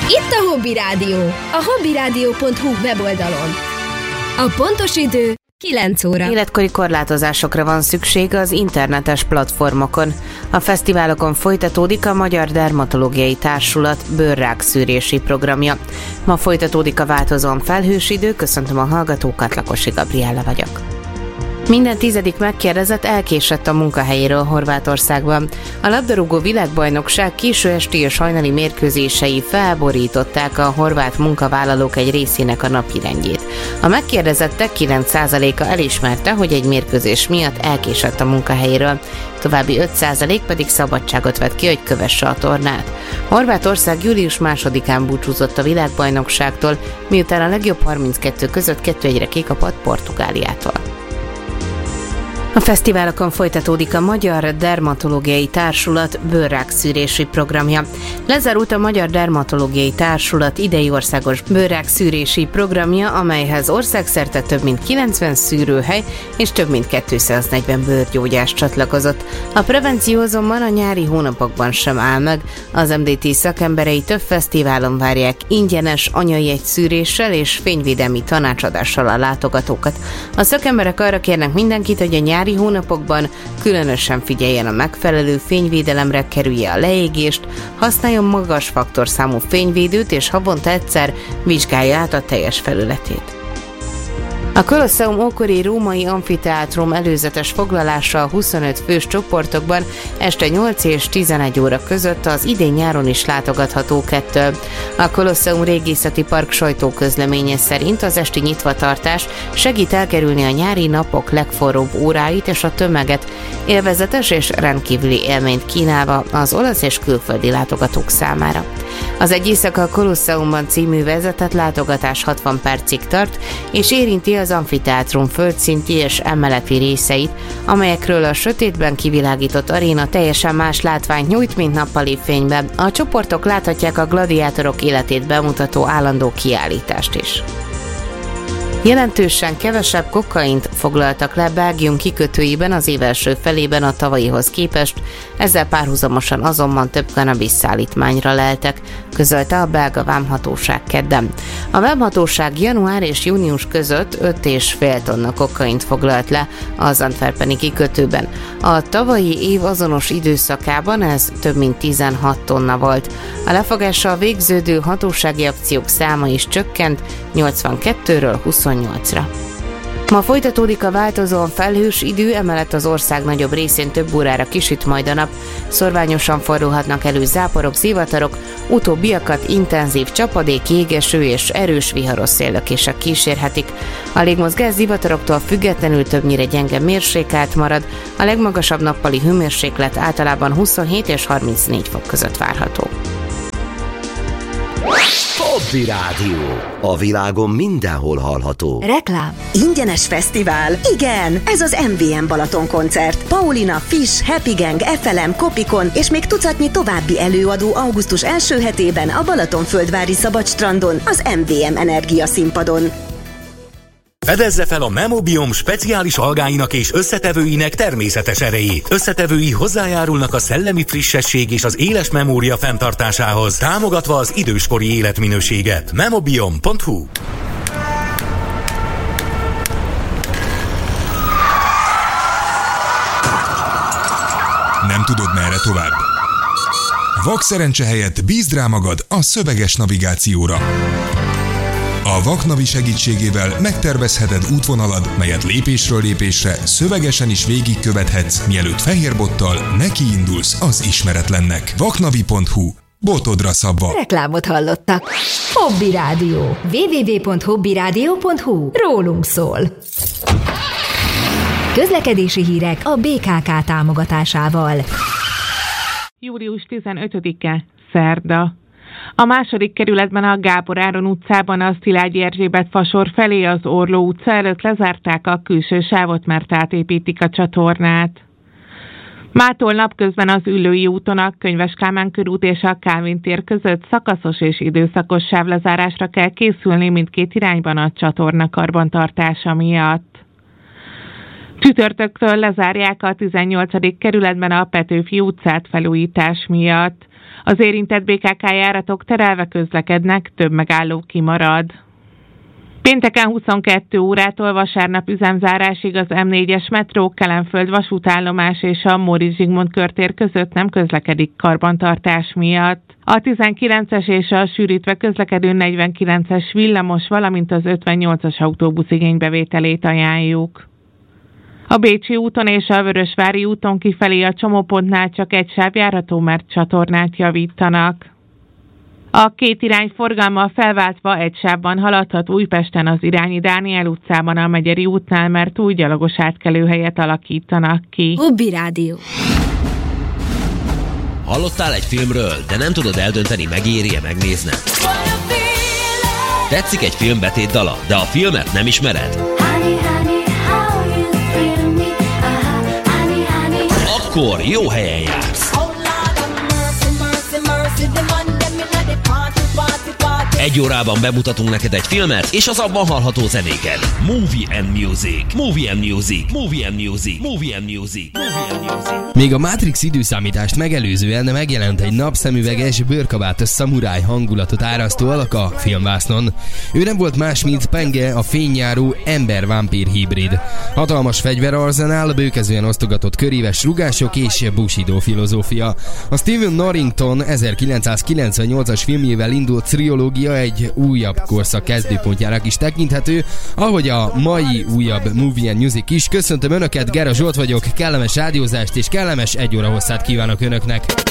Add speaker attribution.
Speaker 1: Itt a Hobby Rádió, a hobbyradio.hu weboldalon. A pontos idő 9 óra.
Speaker 2: Életkori korlátozásokra van szükség az internetes platformokon. A fesztiválokon folytatódik a Magyar Dermatológiai Társulat bőrrákszűrési programja. Ma folytatódik a változóan felhős idő, köszöntöm a hallgatókat, Lakosi Gabriella vagyok. Minden 10. megkérdezett elkésett a munkahelyéről Horvátországban. A labdarúgó világbajnokság késő esti és hajnali mérkőzései felborították a horvát munkavállalók egy részének a napirendjét. A megkérdezettek 9%-a elismerte, hogy egy mérkőzés miatt elkésett a munkahelyéről, további 5% pedig szabadságot vett ki, hogy kövesse a tornát. Horvátország július 2-án búcsúzott a világbajnokságtól, miután a legjobb 32 között 2-1-re kikapott Portugáliától. A fesztiválokon folytatódik a Magyar Dermatológiai Társulat bőrrákszűrési programja. Lezárult a Magyar Dermatológiai Társulat idei országos bőrrákszűrési programja, amelyhez országszerte több mint 90 szűrőhely és több mint 240 bőrgyógyász csatlakozott. A prevenció azonban a nyári hónapokban sem áll meg. Az MDT szakemberei több fesztiválon várják ingyenes anyai egyszűréssel és fényvédelmi tanácsadással a látogatókat. A szakemberek arra kérnek mindenkit, hogy a nyári hónapokban különösen figyeljen a megfelelő fényvédelemre, kerülje a leégést, használjon magas faktorszámú fényvédőt és havonta egyszer vizsgálja át a teljes felületét. A Colosseum ókori római amfiteátrum előzetes foglalása a 25 fős csoportokban este 8 és 11 óra között az idén nyáron is látogatható ettől. A Colosseum régészeti park sajtóközleménye szerint az esti nyitvatartás segít elkerülni a nyári napok legforróbb óráit és a tömeget, élvezetes és rendkívüli élményt kínálva az olasz és külföldi látogatók számára. Az Egy éjszaka a Colosseumban című vezetett látogatás 60 percig tart, és érinti az amfiteátrum földszinti és emeleti részeit, amelyekről a sötétben kivilágított aréna teljesen más látványt nyújt, mint nappali fényben. A csoportok láthatják a gladiátorok életét bemutató állandó kiállítást is. Jelentősen kevesebb kokaint foglaltak le Belgium kikötőiben az év első felében a tavalyihoz képest, ezzel párhuzamosan azonban több cannabis szállítmányra leltek, közölte a belga vámhatóság kedden. A vámhatóság január és június között 5,5 tonna kokaint foglalt le az antwerpeni kikötőben. A tavalyi év azonos időszakában ez több mint 16 tonna volt. A lefogással végződő hatósági akciók száma is csökkent 82-ről 28-ra. Ma folytatódik a változóan felhős idő, emellett az ország nagyobb részén több órára kisüt majd a nap. Szorványosan fordulhatnak elő záporok, zivatarok, utóbbiakat intenzív csapadék, jégeső és erős viharos széllökések kísérhetik. A légmozgás zivatoroktól függetlenül többnyire gyenge mérsékelt marad, a legmagasabb nappali hőmérséklet általában 27 és 34 fok között várható.
Speaker 3: Hobby Rádió. A világon mindenhol hallható.
Speaker 1: Reklám.
Speaker 4: Ingyenes fesztivál? Igen! Ez az MVM Balaton koncert. Paulina, Fish, Happy Gang, FLM, Kopikon és még tucatnyi további előadó augusztus első hetében a Balatonföldvári Szabadstrandon, az MVM Energia színpadon.
Speaker 5: Fedezze fel a Memobiom speciális algáinak és összetevőinek természetes erejét. Összetevői hozzájárulnak a szellemi frissesség és az éles memória fenntartásához, támogatva az időskori életminőséget. Memobiom.hu.
Speaker 6: Nem tudod, merre tovább? Vakszerencse helyett bízd rá magad a szöveges navigációra. A Vaknavi segítségével megtervezheted útvonalad, melyet lépésről lépésre szövegesen is végigkövethetsz, mielőtt fehérbottal nekiindulsz az ismeretlennek. Vaknavi.hu. Botodra szabva.
Speaker 1: Reklámot hallottak. Hobby Rádió. www.hobbyradio.hu. Rólunk szól. Közlekedési hírek a BKK támogatásával.
Speaker 7: Július 15-e, szerda. A második kerületben a Gábor Áron utcában a Szilágyi Erzsébet fasor felé az Orló utca előtt lezárták a külső sávot, mert átépítik a csatornát. Mától napközben az Üllői úton a Könyves Kálmán körút és a Kálvin tér között szakaszos és időszakos sávlezárásra kell készülni mindkét irányban a csatorna karbantartása miatt. Csütörtöktől lezárják a 18. kerületben a Petőfi utcát felújítás miatt. Az érintett BKK járatok terelve közlekednek, több megálló kimarad. Pénteken 22 órától vasárnap üzemzárásig az M4-es metró, Kelenföld vasútállomás és a Móricz Zsigmond körtér között nem közlekedik karbantartás miatt. A 19-es és a sűrítve közlekedő 49-es villamos, valamint az 58-as autóbusz igénybevételét ajánljuk. A Bécsi úton és a Vörösvári úton kifelé a csomópontnál csak egy sáv járható, mert csatornát javítanak. A két irány forgalma felváltva egy sávban haladhat Újpesten az Irányi Dániel utcában a Megyeri útnál, mert új gyalogos átkelőhelyet alakítanak ki.
Speaker 1: Hobby Rádió.
Speaker 8: Hallottál egy filmről, de nem tudod eldönteni, megéri-e megnézned? Tetszik egy film betétdala, de a filmet nem ismered? Akkor jó helyen jársz. Egy órában bemutatunk neked egy filmet, és az abban hallható zenéket. Movie and Music. Movie and Music. Movie and Music. Movie and Music. Movie and Music.
Speaker 9: Még a Matrix időszámítást megelőzően megjelent egy napszemüveges, bőrkabátos szamuráj hangulatot árasztó alak a filmvásznon. Ő nem volt más, mint Penge, a fényjáró ember-vámpír hibrid. Hatalmas fegyverarzenál, bőkezően osztogatott köréves rugások és Bushido filozófia. A Stephen Norrington 1998-as filmjével indult triológia egy újabb korszak kezdőpontjának is tekinthető, ahogy a mai újabb Movie and Music is. Köszöntöm Önöket, Gera Zsolt vagyok, kellemes rádiózást és kellemes 1 óra hosszát kívánok Önöknek.